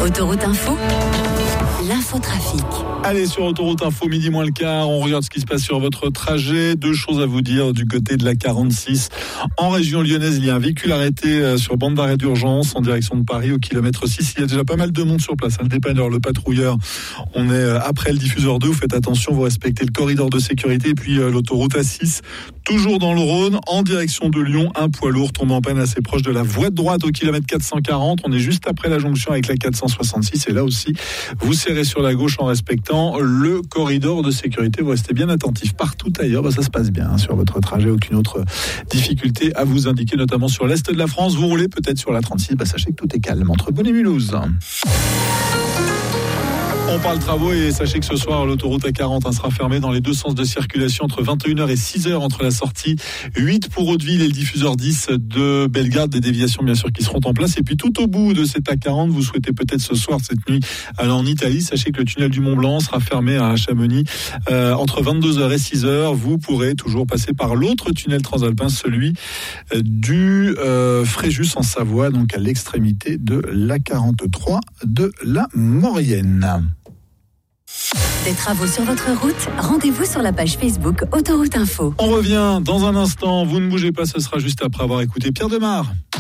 Autoroute Info, l'infotrafic. Allez, sur Autoroute Info, midi moins le quart, on regarde ce qui se passe sur votre trajet. Deux choses à vous dire du côté de la 46. En région lyonnaise, il y a un véhicule arrêté sur bande d'arrêt d'urgence en direction de Paris au kilomètre 6. Il y a déjà pas mal de monde sur place. Le dépanneur, le patrouilleur, on est après le diffuseur 2. Vous faites attention, vous respectez le corridor de sécurité. Et puis l'autoroute A6, toujours dans le Rhône, en direction de Lyon. Un poids lourd tombe en panne assez proche de la voie de droite au kilomètre 440. On est juste après la jonction avec la 466. Et là aussi, vous serrez sur la gauche en respectant le corridor de sécurité. Vous restez bien attentif. Partout ailleurs, ça se passe bien sur votre trajet. Aucune autre difficulté à vous indiquer, notamment sur l'Est de la France. Vous roulez peut-être sur la 36. Sachez que tout est calme entre Beaune et Mulhouse. On parle travaux et sachez que ce soir, l'autoroute A40 sera fermée dans les deux sens de circulation entre 21h et 6h entre la sortie 8 pour Hauteville et le diffuseur 10 de Bellegarde. Des déviations bien sûr qui seront en place. Et puis tout au bout de cette A40, vous souhaitez peut-être ce soir, cette nuit, aller en Italie. Sachez que le tunnel du Mont Blanc sera fermé à Chamonix entre 22h et 6h. Vous pourrez toujours passer par l'autre tunnel transalpin, celui du Fréjus en Savoie, donc à l'extrémité de l'A43 de la Maurienne. Des travaux sur votre route, rendez-vous sur la page Facebook Autoroute Info. On revient dans un instant, vous ne bougez pas, ce sera juste après avoir écouté Pierre Demar.